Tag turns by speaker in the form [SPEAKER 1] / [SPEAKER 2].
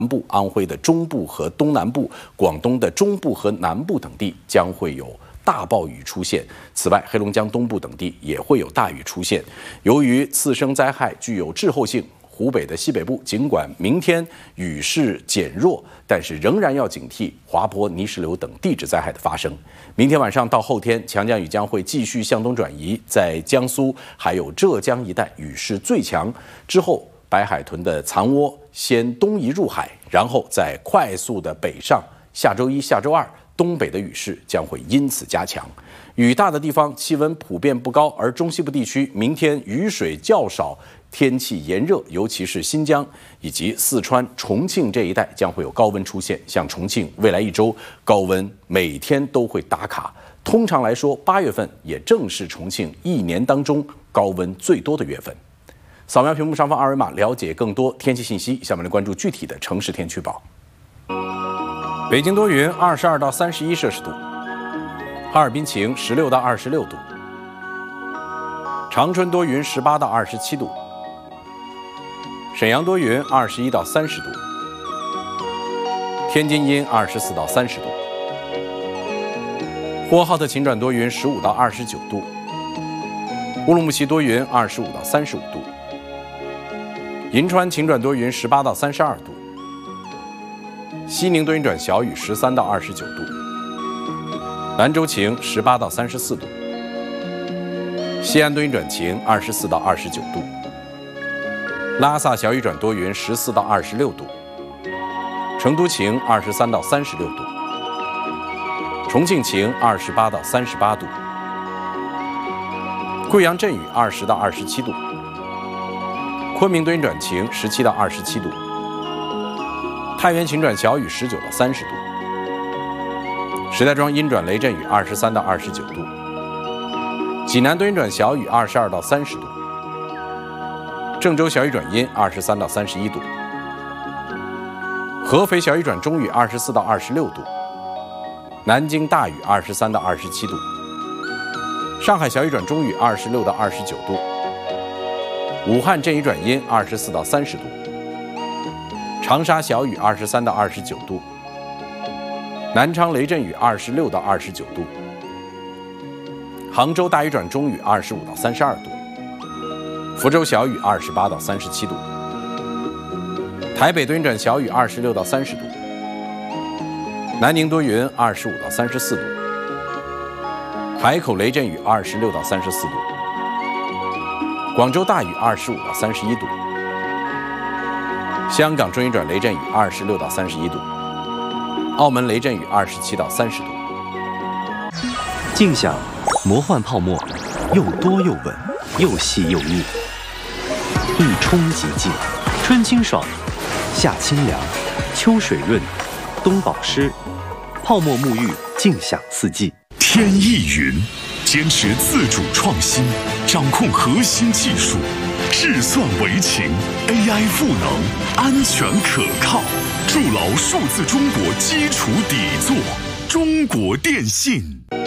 [SPEAKER 1] 部、安徽的中部和东南部、广东的中部和南部等地将会有大暴雨出现。此外，黑龙江东部等地也会有大雨出现。由于次生灾害具有滞后性，湖北的西北部尽管明天雨势减弱，但是仍然要警惕滑坡、泥石流等地质灾害的发生。明天晚上到后天，强降雨将会继续向东转移，在江苏还有浙江一带雨势最强。之后，白海豚的残窝先东移入海，然后再快速的北上。下周一、下周二，东北的雨势将会因此加强。雨大的地方气温普遍不高，而中西部地区明天雨水较少，天气炎热，尤其是新疆以及四川、重庆这一带将会有高温出现。像重庆未来一周高温每天都会打卡。通常来说，8月份也正是重庆一年当中高温最多的月份。扫描屏幕上方二维码，了解更多天气信息。下面来关注具体的城市天气预报。北京多云，22到31摄氏度；哈尔滨晴，16到26度；长春多云，18到27度；沈阳多云，21到30度；天津阴，24到30度；呼和浩特晴转多云，15到29度；乌鲁木齐多云，25到35度；银川晴转多云，18到32度；西宁多云转小雨，13到29度；兰州晴，18到34度；西安多云转晴，24到29度；拉萨小雨转多云，14到26度；成都晴，23到36度；重庆晴，28到38度；贵阳阵雨，20到27度；昆明多云转晴，17到27度；太原晴转小雨，19到30度；石家庄阴转雷阵雨，23到29度；济南多云转小雨，22到30度；郑州小雨转阴，23到31度；合肥小雨转中雨，24到26度；南京大雨，23到27度；上海小雨转中雨，26到29度；武汉阵雨转阴，24到30度；长沙小雨，23到29度；南昌雷阵雨，26到29度；杭州大雨转中雨，25到32度；福州小雨，28到37度；台北多云转小雨，26到30度；南宁多云，25到34度；海口雷阵雨，26到34度；广州大雨，25到31度；香港中阴转雷阵雨，26到31度；澳门雷阵雨，27到30度。
[SPEAKER 2] 静享魔幻泡沫，又多又稳，又细又密，一冲即净，春清爽，夏清凉，秋水润，冬保湿，泡沫沐浴，静享四季。
[SPEAKER 3] 天意云，坚持自主创新，掌控核心技术，智算为情 ，AI 赋能，安全可靠，筑牢数字中国基础底座。中国电信。